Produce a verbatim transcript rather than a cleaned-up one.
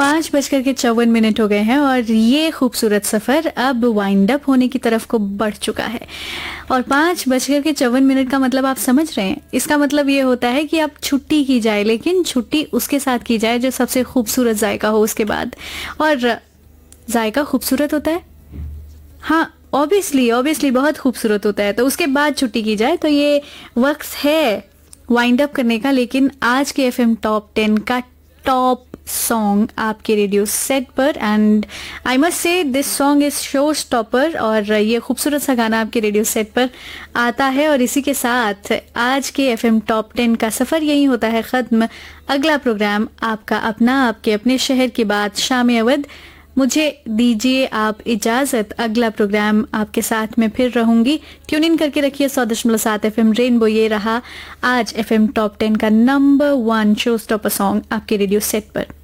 पाँच बजकर के चौवन मिनट हो गए हैं और ये खूबसूरत सफ़र अब वाइंड अप होने की तरफ को बढ़ चुका है। और पाँच बजकर के चौवन मिनट का मतलब आप समझ रहे हैं, इसका मतलब ये होता है कि अब छुट्टी की जाए, लेकिन छुट्टी उसके साथ की जाए जो सबसे खूबसूरत जायका हो उसके बाद। और जायका खूबसूरत होता है, हाँ ऑब्वियसली ऑब्वियसली बहुत खूबसूरत होता है, तो उसके बाद छुट्टी की जाए। तो ये वक्त है वाइंड अप करने का, लेकिन आज के एफएम टॉप टेन का टॉप सॉन्ग आपके रेडियो सेट पर, and I must say this song is show stopper. और ये खूबसूरत सा गाना आपके रेडियो सेट पर आता है और इसी के साथ आज के एफएम टॉप टेन का सफ़र यही होता है ख़त्म। अगला प्रोग्राम आपका अपना, आपके अपने शहर की बात, शाम अवध। मुझे दीजिए आप इजाज़त, अगला प्रोग्राम आपके साथ में फिर रहूंगी। ट्यून इन करके रखिए सौ दशमलव सात एफ एम रेनबो। ये रहा आज एफ एम टॉप टेन का number one show stopper song आपके रेडियो सेट पर।